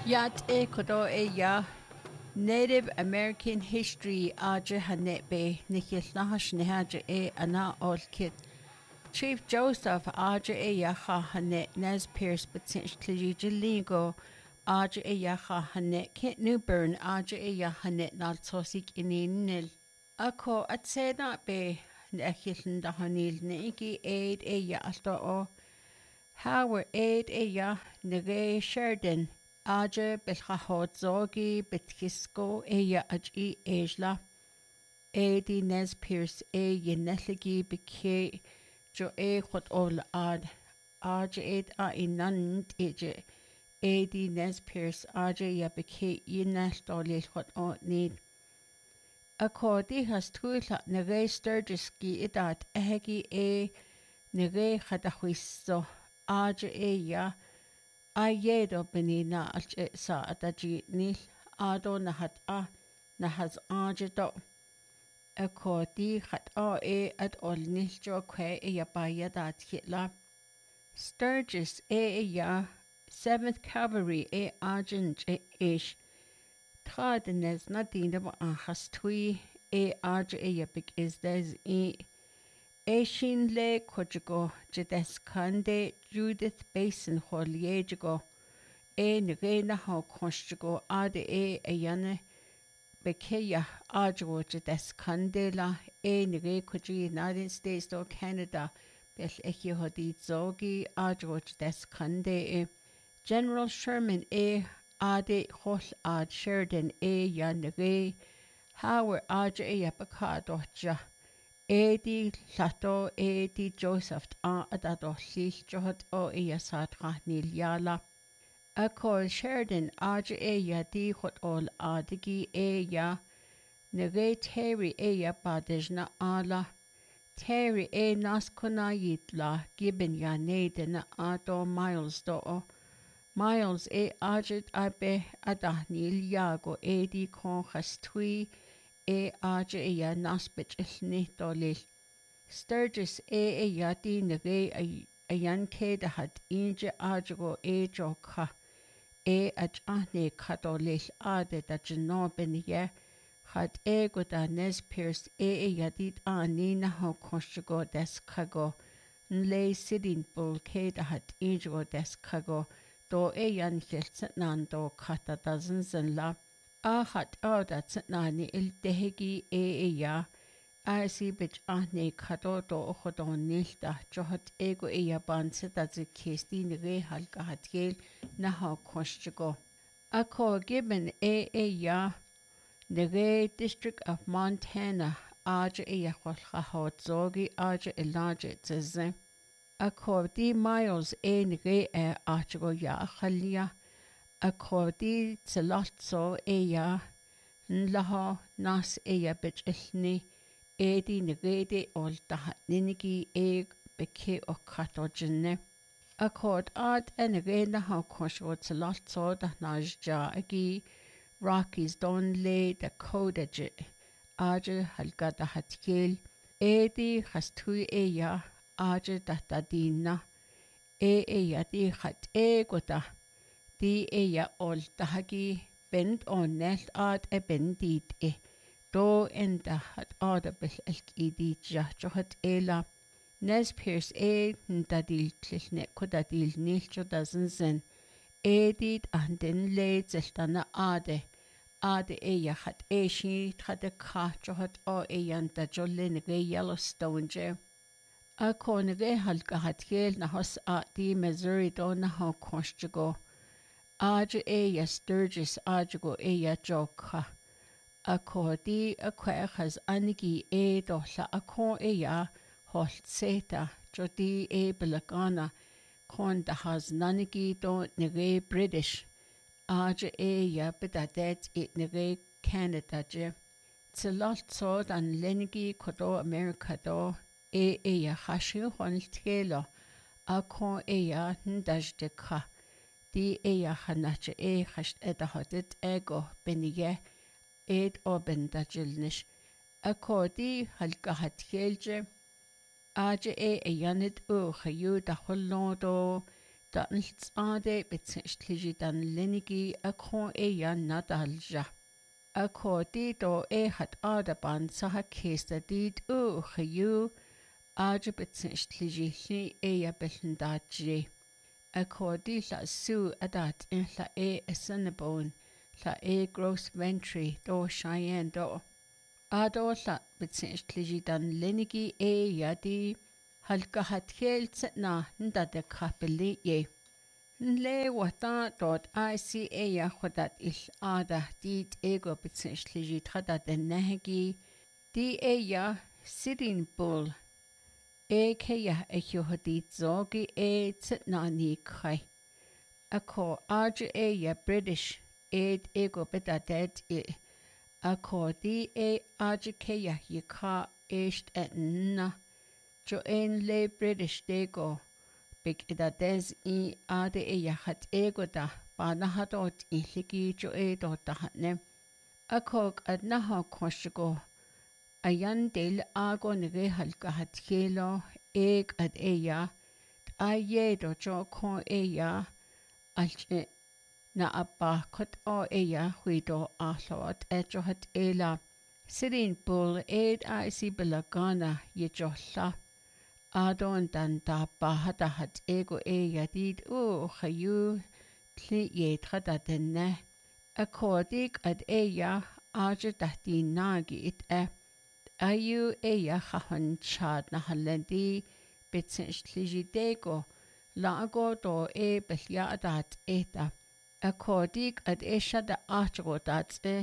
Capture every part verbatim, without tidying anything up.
Yat e kodo e ya Native American History aja hanebe nikil nahash nehaja e ana olkit. Chief Joseph aja e yaha hanet Nez Pierce potentially Jalingo aja e yaha hanet Kent Newburn aja e yahanet naltosik ininil. Ako at se na be nekil dahanil neiki aid e ya alto o. Howard aid e ya nege Sheridan. Aja belchahod zogi betkisko e ya aji ejla. Edi Nez Pierce e yeneligi beke jo e khot ol ad. Aja ed a inand eje. Edi Nez Pierce aja ya beke yenel dolil khot o need. Akodi has tuila nege sturgiski idat ehegi e nege khadahwiso. Aja e ya Ayedo benina alche sa ataji nil ado nahat a nahaz ajedo akoti hat a e at ol nil jo kwe e yabaya dat hitla Sturgis e ya seventh Cavalry e agent e ish Tradenes nadine ba ahas tui e age e yabik is des e Eishin le kojago jedes kande Judith Basin holiejago e nge ho konjago ade e ayane bekeya ajo jedes kande la e nge koji United States do Canada bel echi hodi zogi ajo jedes kande e General Sherman e ade hol ad Sheridan e ya nge Howard ajo e yapaka doja Edi Lato Edi Joseph a adado llil johod o ia sadra nil yala. Akol Sheridan aja eia di hot ol adigi eia. Nege Terry eia badejna ala. Terry e naskona yitla gibbon ya nede na ado Miles do o. Miles e ajit abe adah nil yago edi kon chastui e aja e ya nasbit ilni dolil. Sturgis e e ya di nage a yan ke da had inja ajago e joka e aj ahne kadolil ade da janobin ye had e go da Nez Pierce e e ya di ani na ho koshago des kago nle sidin bull ke da had inja des kago do e yan hiltsa nando kata dozens and la A hat oda tsnani il dehegi e e ya a si bich ahne kato do ochodon nilta johot ego e ya banse da zi kesti nige halka hatgel na ha koshtgo. A ko gibbon e e ya nige District of Montana aja e ya khwalcha hot zogi aja e laje tze. A ko di Miles e nige e ajago ya khalia Akodi tsalotso eya nlaho nas eya bich ilni edi negede ol tahat ninigi e beke o katogene. Akod ad enege na ha kosho tsalotso da najja agi Rockies don le da kodaje aja halga da hatkil edi khastui eya aja da tadina e eya di khat e gota Di eia ol tahagi bend on nelt ad e bendit e. Do enda hat ada bel elk idi ja johat ela. Nez Pierce e ndadil tlilne kodadil nilcho dazenzen. Edit anden le zeltana ade. Ade eia hat eshi trade ka johat o eianta jolle nege Yellowstone je. Ako nege halka hat gel na hos a di Missouri do na ho kostjago. Aja eia Sturgis ajago eia joka. Ako di a kwechas anigi e dohla ako eia holt seta jodi e belagana kon da has nanigi do nege British. Aja eia bedadet it nege Canada je. Tsilot so dan lenigi kodo America do e eia hashi honiltgelo. Ako eia ndajde ka. Di eia hanache e hasht edahodit ego benige ed oben da jilnish. Ako di halka hatgelje. Aja e e yanit u chayu da hollodo Dan tsade bitsistliji dan lenigi akho e ya nadalja. Akho dito e hat adaban saha kesta dit u khayu aja bitsistliji li e ya belndajri. Akho di la su adat in la e asanabon la e gross ventry do Cheyenne do. Ado la bitsistliji dan lenigi e yadi halka hatkhel tsna nda de kapeli ye. Nle wata dot I C A ya khodat il ada dit ego bitsistliji tada de nehgi di e ya sitting bull e ke ya e hodit zogi e tsna ni khai. Ako aj e ya British ed ego betadet e ako di e aj ke ya yika est et na jo en le British dego big idades i ade e ya hat ego da ba na hatot i ligi jo e do da hatne akog ad na ha koshigo ayan del ago nge halka hat kelo eg ad e ya aye do jo ko e ya alche na abba kot o e ya huido ahlot e jo hat ela Sitting bull ed I C belagana ye jo la Adon dan da bahada hat ego e yadid u khayu tli ye trada denne akkodik ad eya aja dahti nagi it e ayu eya khahan chad na halendi bitsinch tliji dego lago do e belya adat eta akkodik ad esha da achgo dat e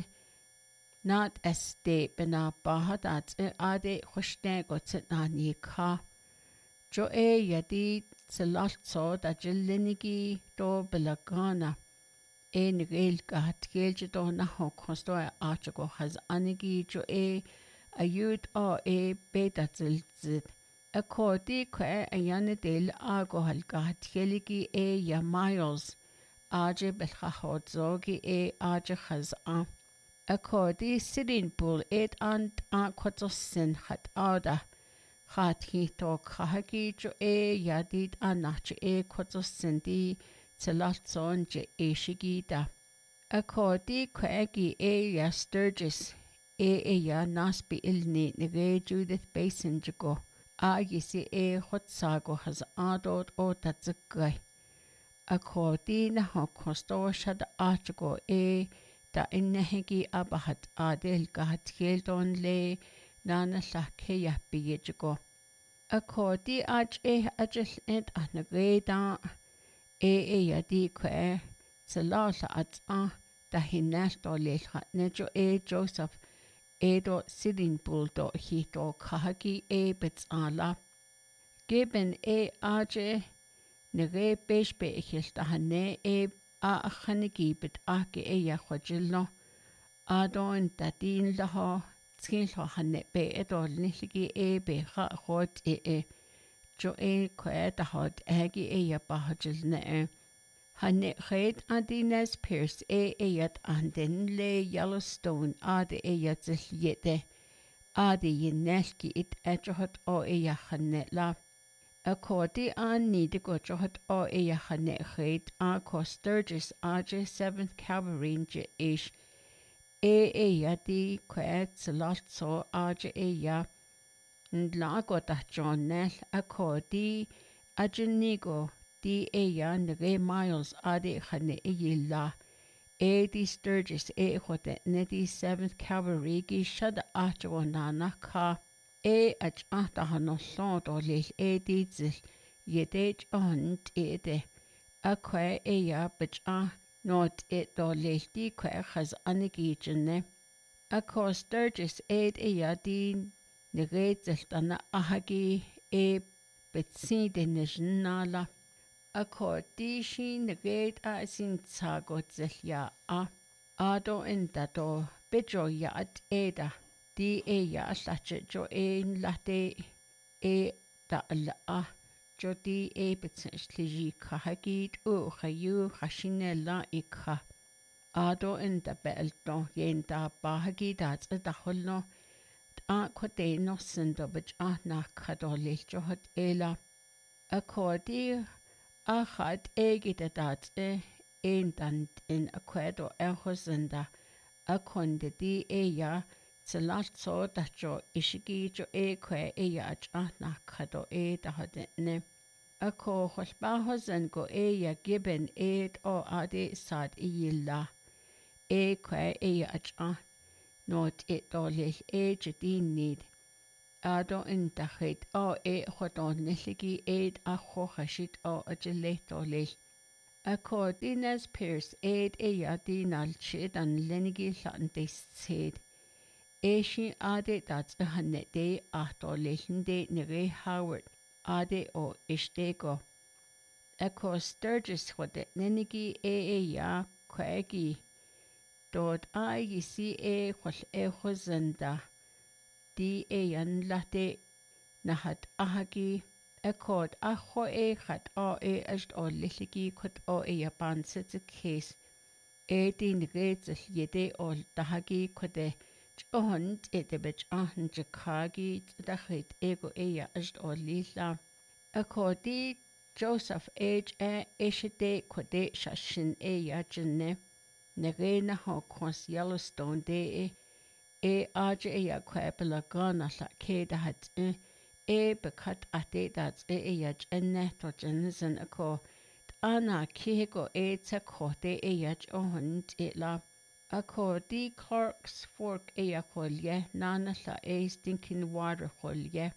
not este bena bahadat e ade khoshne go tsna ni kha Jo e yadi tselaltso da jilinigi do belagana e nigel gat gelje do na ho kosto achago has anigi jo e ayud o e beta zilzit akodi kwe ayane del ago halgat geligi e ya miles aje belkhahod zogi e aje khaz a akodi sitting bull et ant a kotosin hat ada Gaat hito kahagi jo e yadid anach e koto sindi tselatson je e shigida. Akodi kwegi e ya Sturgis e e ya nasbi ilni nige Judith Basin jago. A yisi e hotsago has adod o tatsukai. Akodi na ho kosto shad achago e da innehegi abahat adel gahat geldon le Nana lake ya biyejigo. Akodi aj e ajil ent anageda e e yadi kwe tsalala at a da hinel do lelha nejo e Joseph e do sitting bull do hito kahagi e betsala. Geben e aje nege beshbe ichil da hane e a achanigi bet ake e ya khwajilno. Adon da din laho Skin ho hanne be edol nilligi e be ha hot e e jo e kweda hot agi e ya bahajil ne e hanne red Adines Pierce e e yat anden le Yellowstone ade e yat zil yete ade yinelki it ejohot o e ya hanne la akodi an nide go johot o e ya hanne red a ko Sturgis aje seventh Cavalry je ish E e ya di kwet tselaltso aja e ya ndlago da jonel ako di ajinigo di e ya nge miles ade khane e yilla e di Sturgis e khote ne di seventh Cavalry gi shad ajo nana ka e aj ata hano sodo le e di zil yedej on ede akwe e ya baj Not it do lehti kwe khaz anigi jene. Ako Sturgis aid e yadi nige ziltana ahagi e betsi de nijnala. Ako di shi nige a sin tsago zilya a. Ado inda do bijo yad eda. Di e ya lache jo e late e da a. Jodi e betsensliji kahagid u khayu khashinella ikha ado inda belto yenda bahagida tsda holno ta khote no sindo bach na khadole johot ela akodi Achat egita dat e eindant in aquedo ehosenda akonde di eya tsalatso dacho ishigi jo e kwe eya achana kado e dahadene. Ako holbahosen go eya giben ed o ade sad iyilla. E kwe eya achana not it dolih e jadin need. Ado in dachit o e chodon nilligi eid a chochashit o a gelato lech. Ako Dines Pierce eid e ya dinal chid an lenigi latin des said. E shi ade dat a hannet de ato lechen de nere Howard ade o ishtego. Ako Sturgis chodet nenigi e e ya kwegi. Dod a yi si e chol e chozenda. Di e yan late nahat ahagi akod acho e chat o e ashd o lilligi kut o e yaban sitze case e din redzel yede o dahagi kude johond e de bech ahn jakagi dachit ego e ya ashd o lila akodi Joseph H. e ishide kude shashin e ya jenne nerena ho kons Yellowstone de e E aja e ya kwebla gana la keda hat e e bekat ate dat e e ya jenne to jensen ako ana kihego e tsa kote e ya johund e la ako di Clark's Fork e ya kolye nana la e stinking water kolye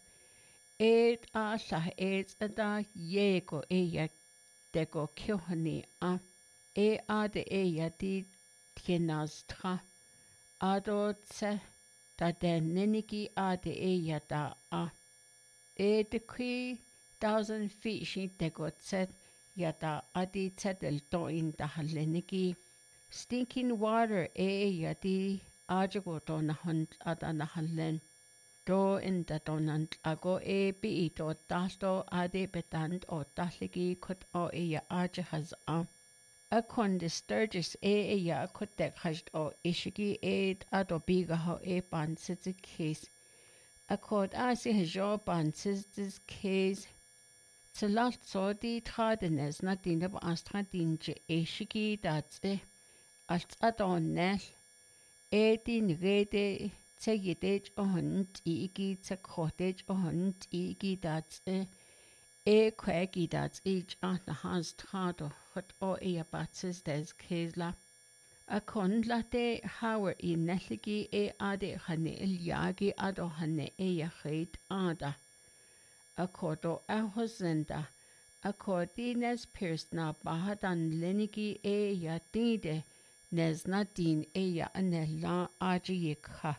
e a la e tsada yego e ya dego kyohani a e ade e ya di tjenastra Ado tse da den nenigi ade e yada a. E de kui thousand feet shi dego tse yada adi tse del doin da halenigi. Stinking water e yadi ajago do na hunt ada na halen. Do in da donant ago e bi i do dasto ade bedant o dahligi kut o e ya aja haz a. Akon de Sturgis e e ya kutek hajt o ishigi eid ado biga ho e ban sitze case. Akod asi hajo ban sitze case. Tsalalt so di tradenes na dinab astra dinje ishigi datse. Als adon nel. E din rede te yedej ohund igi te kotej ohund igi datse. E kwegi dat each at the hans trado hot o e batzes des kesla. A kon late Howard i nelligi e ade hane ilyagi ado hane e yachid ada. A kodo a hosenda. A kodines Pierce na bahadan lenigi e ya dide nes na din e ya anella aji yikha.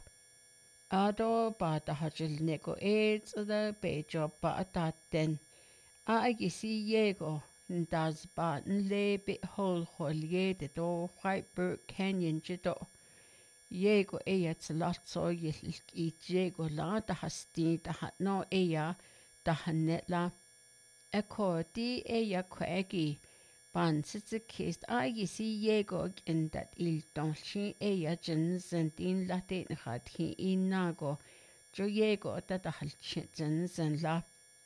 Ado ba da hajil neko e tsada bejo ba ataten. A gisi yego ndas ba nle bit hole holye de do Whitebird Canyon jido. Yego eya tsalotso yilk i yego la da hasti da hat no eya da hanetla. Eko di eya kwegi ban sitsikist a gisi yego in dat il donchi eya jinsen din late nhat hi inago. Jo yego da da halchin jinsen la.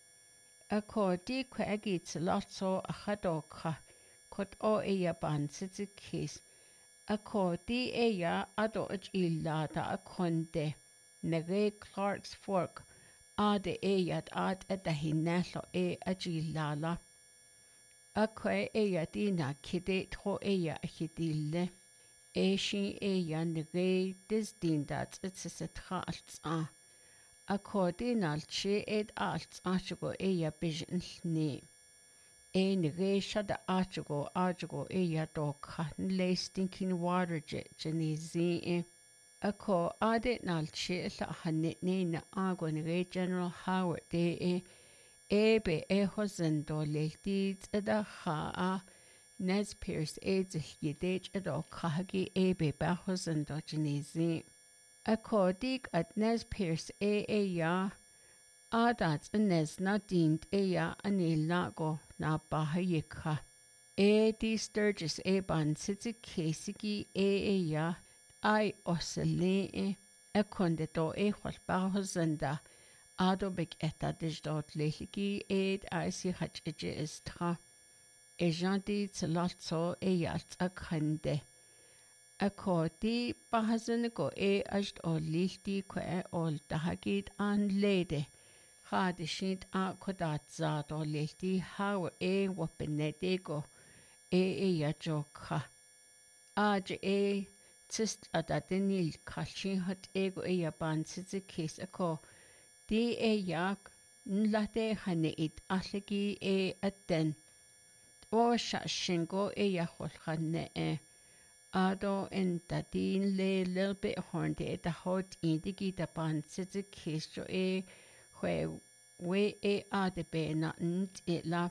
Ako di kwegi tsalotso a chadokha kot o eya ban sitsikis. Ako di eya ado ach illa da akonde nere Clark's Fork ade eya ad adahinelo e ajilala. Ako eya dina kide tro eya achidille. E shi eya nere disdin dat itsisitra altsa. Accordinal chi ed alt achugo eya bijan ni. E nere shada achugo achugo eya do cotton lay stinking water jet jenizi e. Ako adet nal chi la hanit ne na ago nere General Howard de e. Ebe e hosendo lehti eda ha Nez Pierce e zhidej edo kahagi ebe ba hosendo jenizi. Akkodig at Nez Pierce e e ya adat nes na dient e ya anil nago na bahayika. E di Sturgis e ban sitsi kesigi e e ya ai osele e ekonde do e hwal bahozenda ado beg eta dijdot lehigi ed ai si hach eje is tra. e janti tsalso e yalt akhande. Ako di bahasan ko e ajt o lilti ko e ol dahagit an lede. Hade shint a kodat zat o lilti hawa e wapenete ko e e yajokha. Aj e tist adatinil kalshin hat ego e yaban tsitsikis ako di e yak nlate hane it ahlegi e atten. O shashingo e yahol hane e. Ado en dadin le little bit horned e da hot indigi da ban tsitsikis jo e hwe we e adebe na nt e la.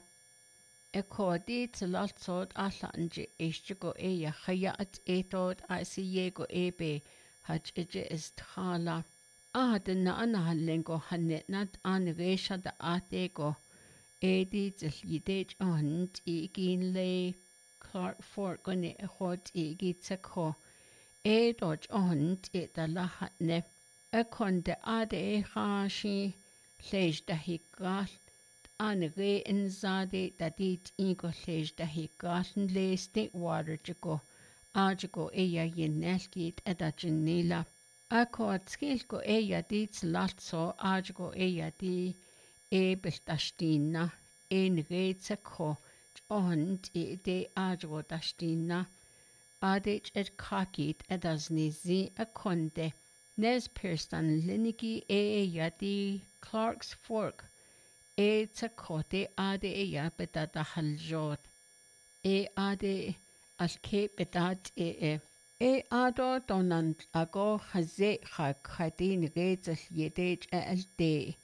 Ekodi tlatsod alanje ishgo e ya khayat etod asiyego ebe haj eje isthala adna analengo hanetnat anresha da atego edi tslidej ant igin le Clark Fork gone hot igi tsako edoj ant etala hatne ekonde ade khashi lej da higal Anige in zade dat dit ingo lej da higaten leste water jago ajago eya yenelkit adajanila ako atskilko eya dit latso ajago eya di ebeltastina en retsako ond e de ajago tastina adich et kakit adazni akonde nes pirstan liniki eya di Clark's Fork E tsakote ade e ya betata haljot. E ade alke betat e e. E ado donant ago haze ha khadin rezal yedej e alde.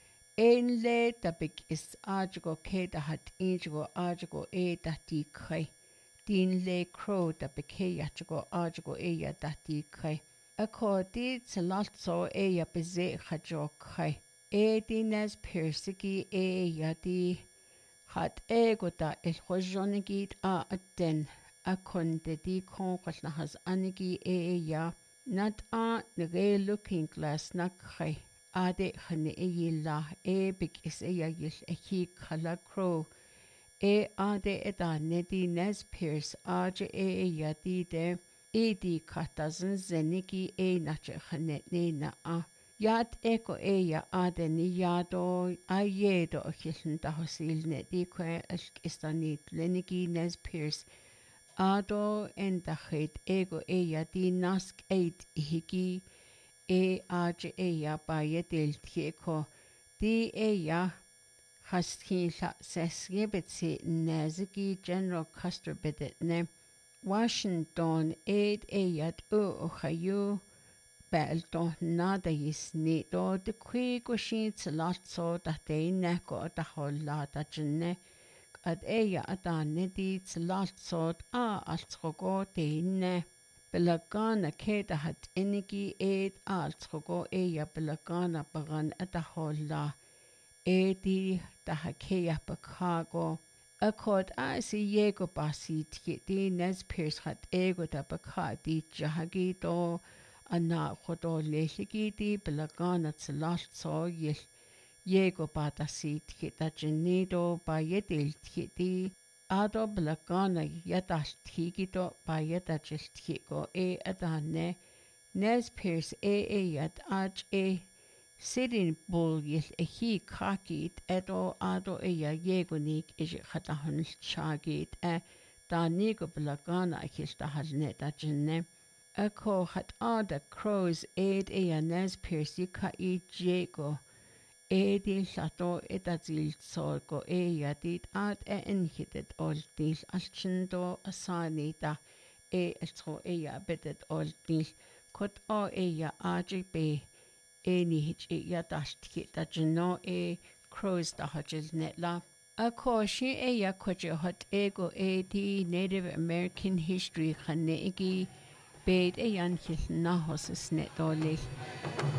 En le tabik is ajago ke da hat injago ajago e dati kai. Din le crow da beke yajago ajago e ya dati kai. Ako di tsalatso e ya beze hajo kai. E dines persigi e yadi hat egota el hojonigit a aten a konde di konkos na has anigi e ya nat a nge looking glass na kai ade khane e yilla e big is e ya yil e hi khala crow e ade eta ne di nes pers aje e yadi de e di katazn zenigi e na khane ne na a Yat eko eya adeni yado ayedo hiln da hosilne di kwe istanit lenigi nes piers ado en da het ego eya di nask eit higi e aj eya baye del tieko di eya haskin la sesgebetsi nezigi general custer bidet ne Washington aid eyat o ohayu Belto nada yisni do de qui gushin tlatso da de neko da holla da jenne ad eya adane di tlatso a altrogo de ne belagana ke da hat enigi ed altrogo eya belagana bagan da holla edi da hakeya bakago Akod a si yego basi di nes piers hat ego da bakadi jahagi do Anna khodo lehigiti belagana tsalatso yel yego bata sit hita genido ba yedil hiti ado belagana yata higito ba yata just higo e adane nes piers e e yat aj e Sitting bull yel e hi kakit edo ado e ya yego nik is khatahun chagit e da nigo belagana hista halne da jenne Ako hat ada crows aid e anes persi ka i jego edi lato etazil sorgo e yadit ad e enhitet ol dil alchindo asanita e eltro e ya betet ol dil kot o e ya ajbe e ni hich e ya dashti da jino e crows da hajil netla Ako shi e ya koje hot ego e di Native American history khanegi Beit e yan hil na hos is net dolig.